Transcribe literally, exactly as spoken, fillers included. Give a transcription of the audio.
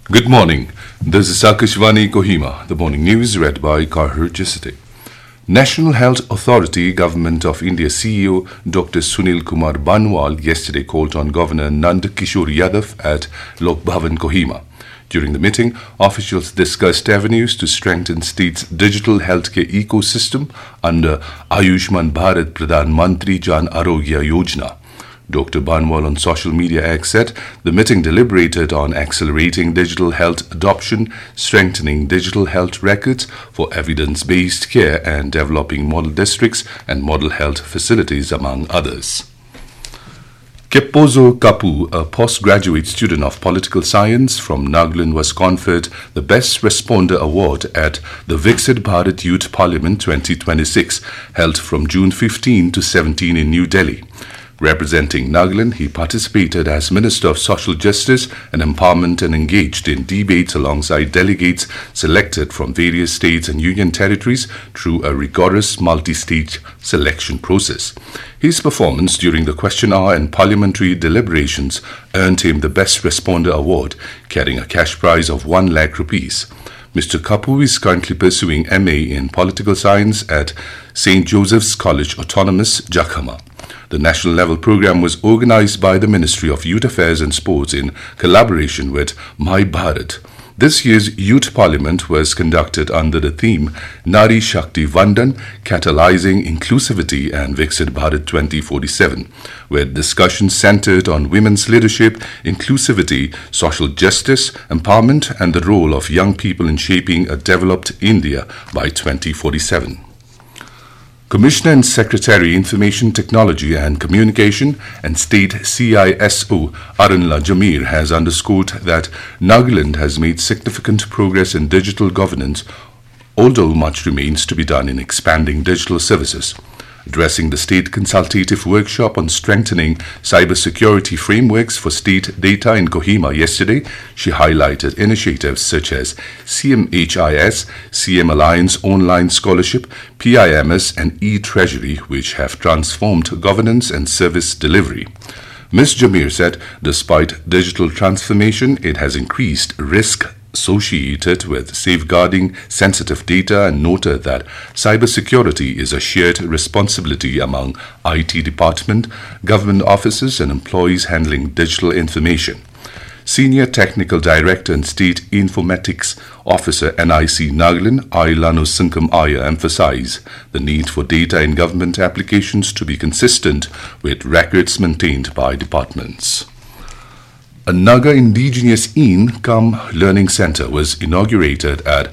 Good morning. This is Akashvani Kohima. The morning news read by Karhar Chisate. National Health Authority Government of India C E O Doctor Sunil Kumar Banwal yesterday called on Governor Nand Kishore Yadav at Lok Bhavan, Kohima. During the meeting, officials discussed avenues to strengthen state's digital healthcare ecosystem under Ayushman Bharat Pradhan Mantri Jan Arogya Yojana. Doctor Banwal on social media X said the meeting deliberated on accelerating digital health adoption, strengthening digital health records for evidence-based care and developing model districts and model health facilities, among others. Keppozo Kapu, a postgraduate student of political science from Nagaland, was conferred the Best Responder Award at the Viksit Bharat Youth Parliament twenty twenty-six, held from June fifteenth to seventeenth in New Delhi. Representing Nagaland, he participated as Minister of Social Justice and Empowerment and engaged in debates alongside delegates selected from various states and union territories through a rigorous multi-stage selection process. His performance during the question hour and parliamentary deliberations earned him the Best Responder Award, carrying a cash prize of one lakh rupees. Mister Kapu is currently pursuing M A in Political Science at Saint Joseph's College Autonomous, Jakhama. The national level program was organized by the Ministry of Youth Affairs and Sports in collaboration with My Bharat. This year's Youth Parliament was conducted under the theme Nari Shakti Vandan, Catalyzing Inclusivity and Viksit Bharat twenty forty-seven, where discussions centered on women's leadership, inclusivity, social justice, empowerment and the role of young people in shaping a developed India by twenty forty-seven. Commissioner and Secretary Information Technology and Communication and State C I S O Arunla Jamir has underscored that Nagaland has made significant progress in digital governance, although much remains to be done in expanding digital services. Addressing the State Consultative Workshop on Strengthening Cybersecurity Frameworks for State Data in Kohima yesterday, she highlighted initiatives such as C M H I S, C M Alliance Online Scholarship, P I M S and e-Treasury, which have transformed governance and service delivery. Miz Jamir said, despite digital transformation, it has increased risk associated with safeguarding sensitive data and noted that cybersecurity is a shared responsibility among I T department, government offices and employees handling digital information. Senior Technical Director and State Informatics Officer N I C Nagaland, Ailanu Sinkam Aya, emphasized the need for data in government applications to be consistent with records maintained by departments. A Naga Indigenous Een Kam Learning Center was inaugurated at